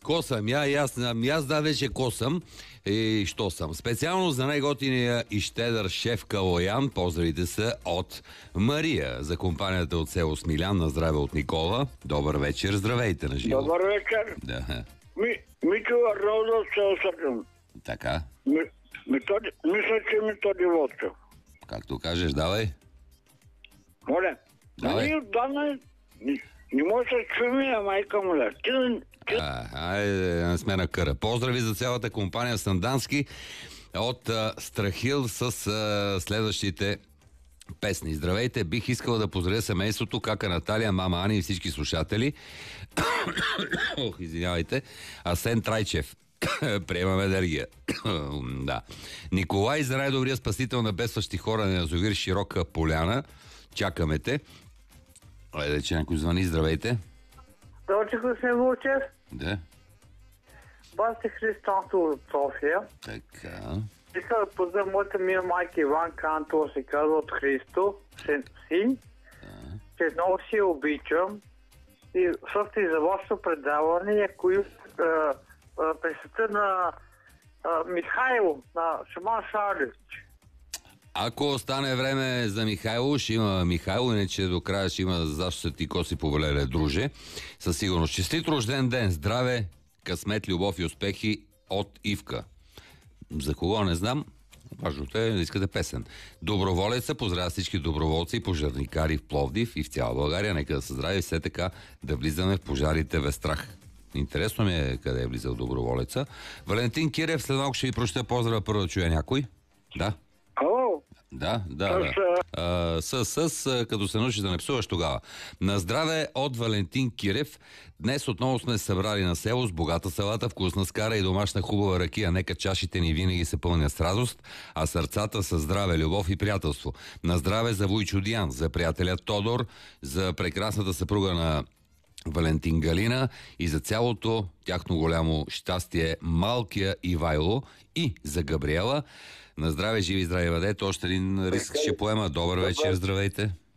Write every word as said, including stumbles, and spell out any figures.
Косъм, я, и аз, ами аз да вече косъм. И що съм? Специално за най-готиния и щедър шеф Калоян, поздравите са от Мария за компанията от село Смилян. На здраве от Никола. Добър вечер, здравейте на живо. Добър вечер. Да. Ми, Митю Арнолдов се осъдим. Така. Ми, методи, мисля, че Методи Водчев. Както кажеш, давай. Моля. Давай. Ние отдавна не, не може да чуем, а майка моля. Ти, ти... А, айде, не сме на къра. Поздрави за цялата компания Сандански от а, Страхил с а, следващите песни. Здравейте, бих искала да поздравя семейството, кака Наталия, мама Ани и всички слушатели. Ох, извинявайте. Асен Трайчев. Приемам енергия. Да. Николай за най-добрия спасител на бедстващи хора на язовир Широка поляна. Чакаме те. Айде, че някой звъни. Здравейте. Здравейте, господин Вълчев. Да. Баси Христанто от София. Така. Искам да поздравя моята мила майка Иванка Антова, се казва от Христо, син, че много си я обичам. И също и за вашето предаване, ако пресета на а, Михайло, на Шаман Шарлевич. Ако остане време за Михайло, ще има Михайло, иначе до края ще има защо ти коси повалеле, друже. Със сигурност. Честит рожден ден, здраве, късмет, любов и успехи от Ивка. За кого не знам, важното е да искате песен. Доброволеца, поздравя всички доброволци и пожарникари в Пловдив и в цяла България. Нека да са здрави, все така да влизаме в пожарите без страх. Интересно ми е къде е влизал доброволеца. Валентин Кирев, след малко ще ви прочета поздрава, първо да чуя някой. Да. Ало? Да, да, да. А, с, с, с, като се научиш да не псуваш тогава. На здраве от Валентин Кирев. Днес отново сме се събрали на село с богата салата, вкусна скара и домашна хубава ракия. Нека чашите ни винаги се пълнят с радост, а сърцата с здраве, любов и приятелство. На здраве за Войчо Диан, за приятеля Тодор, за прекрасната съпруга на Валентин Галина и за цялото тяхно голямо щастие малкия Ивайло и за Габриела. На здраве, живи и здраве бъдете. Още един риск ще поема. Добър вечер, здравейте.